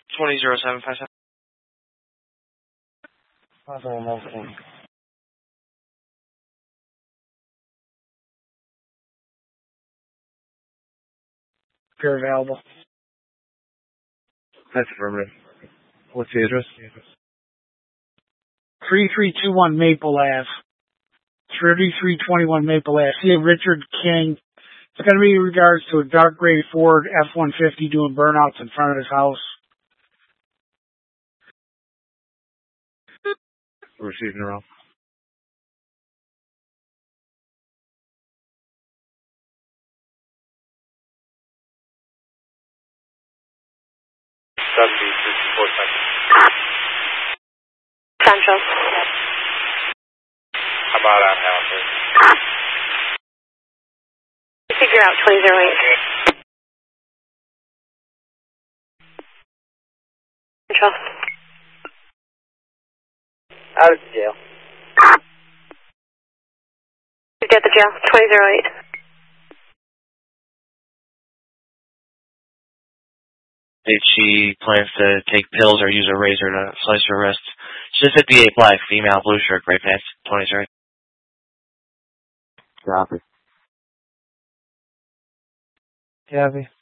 200757. Pair available. That's affirmative. What's the address? 3321 Maple Ave. 3321 Maple Ave. See Richard King. It's going to be in regards to a dark gray Ford F-150 doing burnouts in front of his house. Receiving around. Central. How about out now, sir? Figure out 2008. Central. Out of jail. Get the jail. 2008. If she plans to take pills or use a razor to slice her wrists. She's 58 black, female, blue shirt, gray pants, 20. Copy. Copy.